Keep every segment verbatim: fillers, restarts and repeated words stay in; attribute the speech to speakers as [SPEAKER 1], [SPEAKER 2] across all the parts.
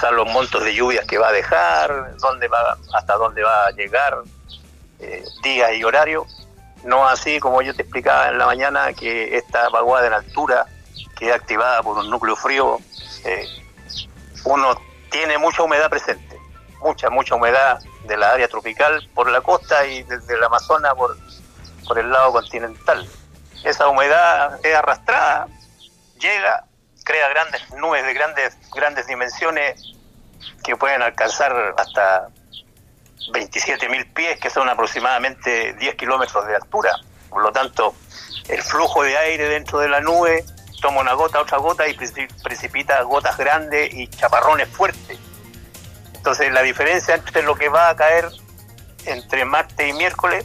[SPEAKER 1] expresar los montos de lluvias que va a dejar, dónde va, hasta dónde va a llegar, eh, días y horario. No así como yo te explicaba en la mañana, que esta vaguada en altura queda activada por un núcleo frío. Eh, uno tiene mucha humedad presente, mucha, mucha humedad de la área tropical por la costa y desde el Amazonas por, por el lado continental. Esa humedad es arrastrada, llega, crea grandes nubes de grandes, grandes dimensiones que pueden alcanzar hasta veintisiete mil pies, que son aproximadamente diez kilómetros de altura. Por lo tanto, el flujo de aire dentro de la nube toma una gota, otra gota y precipita gotas grandes y chaparrones fuertes. Entonces, la diferencia entre lo que va a caer entre martes y miércoles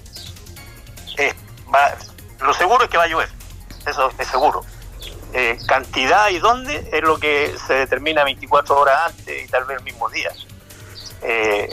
[SPEAKER 1] es, va, lo seguro es que va a llover, eso es seguro. Eh, cantidad y dónde es lo que se determina veinticuatro horas antes y tal vez el mismo día. Eh,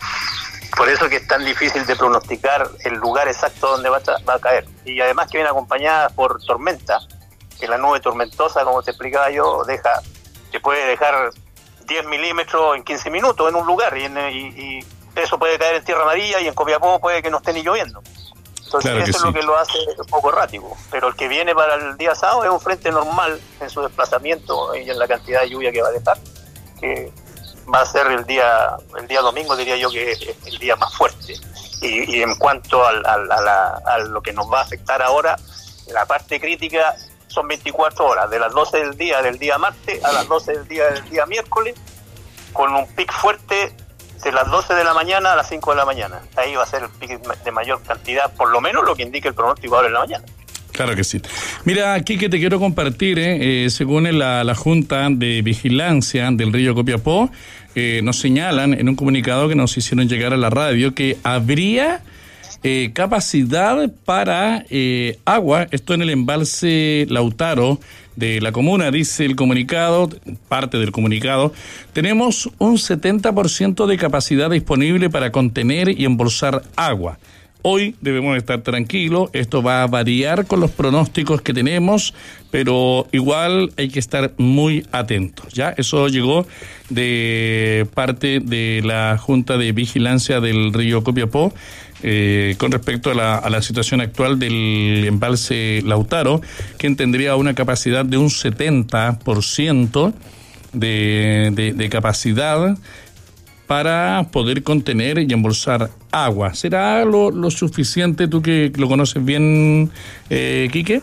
[SPEAKER 1] por eso que es tan difícil de pronosticar el lugar exacto donde va a, va a caer. Y además que viene acompañada por tormenta, que la nube tormentosa, como te explicaba yo, deja, te puede dejar diez milímetros en quince minutos en un lugar, y, en, y, y eso puede caer en tierra amarilla, y en Copiapó puede que no esté ni lloviendo. Entonces claro eso es sí. Lo que lo hace un poco errático. Pero el que viene para el día sábado es un frente normal en su desplazamiento y en la cantidad de lluvia que va a dejar, que va a ser el día el día domingo, diría yo que es el día más fuerte. Y, y en cuanto al, al, a, la, a lo que nos va a afectar ahora, la parte crítica son veinticuatro horas, de las doce del día del día martes a las doce del día del día miércoles, con un pic fuerte de las doce de la mañana a las cinco de la mañana. Ahí va a ser el pic de mayor cantidad, por lo menos lo que indica el pronóstico ahora en la mañana.
[SPEAKER 2] Claro que sí. Mira, aquí que te quiero compartir, eh, eh, según la, la Junta de Vigilancia del Río Copiapó, eh, nos señalan en un comunicado que nos hicieron llegar a la radio que habría eh, capacidad para eh, agua, esto en el embalse Lautaro de la comuna, dice el comunicado, parte del comunicado, tenemos un setenta por ciento de capacidad disponible para contener y embolsar agua. Hoy debemos estar tranquilos, esto va a variar con los pronósticos que tenemos, pero igual hay que estar muy atentos, ¿ya? Eso llegó de parte de la Junta de Vigilancia del Río Copiapó, eh, con respecto a la, a la situación actual del embalse Lautaro, que tendría una capacidad de un setenta por ciento de, de, de capacidad para poder contener y embolsar agua. ¿Será lo, lo suficiente, tú que lo conoces bien, eh, Quique?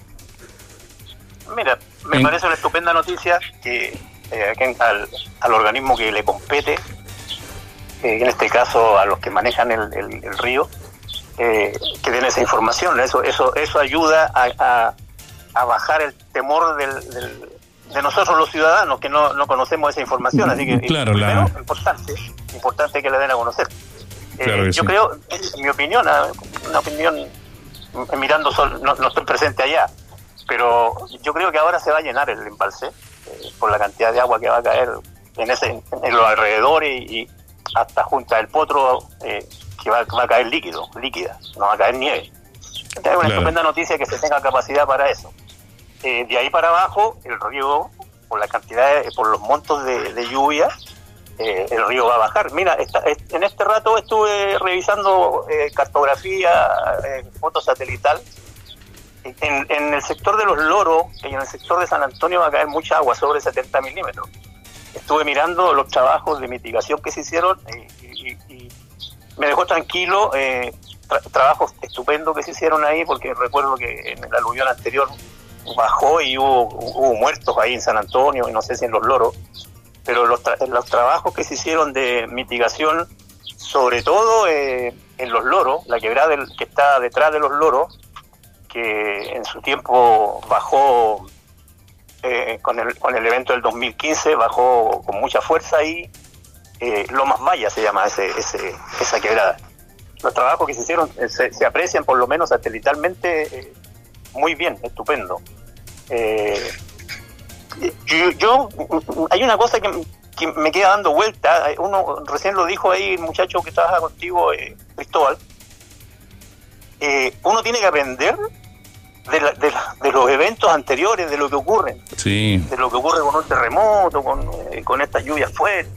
[SPEAKER 1] Mira, me en... parece una estupenda noticia que eh, al, al organismo que le compete, eh, en este caso a los que manejan el, el, el río, eh, que den esa información. Eso eso eso ayuda a, a, a bajar el temor del, del de nosotros los ciudadanos que no, no conocemos esa información, así que
[SPEAKER 2] claro,
[SPEAKER 1] primero,
[SPEAKER 2] la...
[SPEAKER 1] importante, importante que la den a conocer.
[SPEAKER 2] Claro
[SPEAKER 1] eh, yo
[SPEAKER 2] sí.
[SPEAKER 1] creo, en mi opinión, una opinión mirando sol, no, no estoy presente allá, pero yo creo que ahora se va a llenar el embalse eh, por la cantidad de agua que va a caer en ese en los alrededores y, y hasta junto al Potro, eh, que va, va a caer líquido, líquida, no va a caer nieve. Entonces es una claro. estupenda noticia que se tenga capacidad para eso. Eh, de ahí para abajo, el río, por la cantidad, de, por los montos de, de lluvia, eh, el río va a bajar. Mira, esta, en este rato estuve revisando eh, cartografía, eh, foto satelital. En, en el sector de los Loros y en el sector de San Antonio va a caer mucha agua, sobre setenta milímetros. Estuve mirando los trabajos de mitigación que se hicieron eh, y, y, y me dejó tranquilo. Eh, tra- trabajos estupendos que se hicieron ahí, porque recuerdo que en el aluvión anterior bajó y hubo, hubo muertos ahí en San Antonio y no sé si en los Loros, pero los, tra- los trabajos que se hicieron de mitigación, sobre todo eh, en los Loros, la quebrada del, que está detrás de los Loros, que en su tiempo bajó eh, con el con el evento del dos mil quince, bajó con mucha fuerza ahí, eh, Lomas Maya se llama ese, ese esa quebrada. Los trabajos que se hicieron eh, se, se aprecian por lo menos satelitalmente eh, muy bien, estupendo. Eh, yo, yo hay una cosa que, que me queda dando vuelta. Uno recién lo dijo ahí el muchacho que trabaja contigo, eh, Cristóbal. Eh, uno tiene que aprender de, la, de, la, de los eventos anteriores, de lo que ocurren,
[SPEAKER 2] sí.
[SPEAKER 1] de lo que ocurre con un terremoto, con, eh, con estas lluvias fuertes.